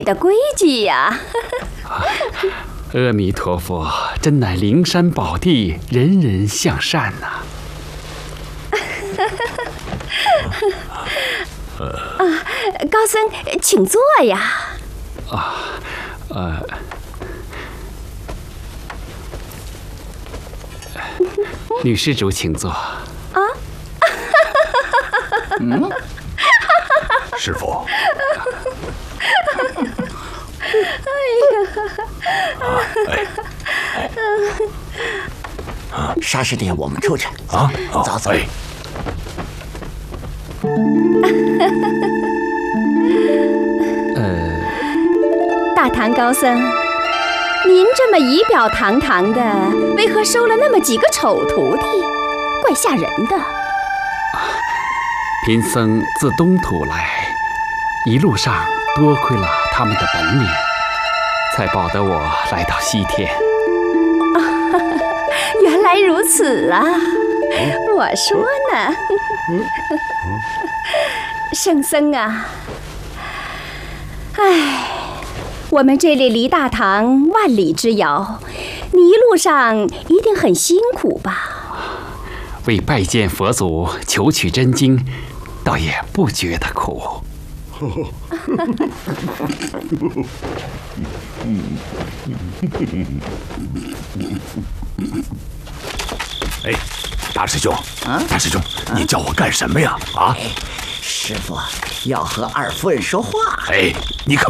的规矩呀。 阿弥陀佛，真乃灵山宝地，人人向善呐。 高僧，请坐呀。 女施主请坐。 师傅。 沙师弟，我们出去啊， 走走。 大唐高僧，您这么仪表堂堂的，为何收了那么几个丑徒弟？怪吓人的。 贫僧自东土来，一路上多亏了他们的本领，才保得我来到西天。 原来如此啊！我说呢，圣僧啊，唉，我们这里离大唐万里之遥，你一路上一定很辛苦吧？ 为拜见佛祖，求取真经，倒也不觉得苦。 哎，大师兄，大师兄，你叫我干什么呀？啊？ 师傅要和二夫人说话。 哎，你可